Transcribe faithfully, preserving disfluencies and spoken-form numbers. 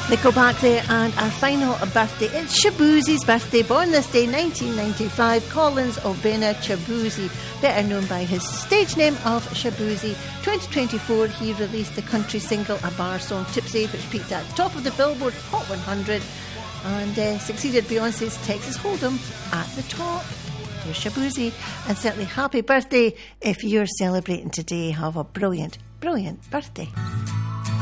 Nico back there, and our final birthday, it's Shaboozie's birthday, born this day, nineteen ninety-five, Collins Obena Shaboozie, better known by his stage name of Shaboozie. twenty twenty-four, he released the country single A Bar Song Tipsy, which peaked at the top of the Billboard Hot one hundred, and uh, succeeded Beyonce's Texas Hold'em at the top. Dear Shaboozie, and certainly happy birthday if you're celebrating today. Have a brilliant, brilliant birthday.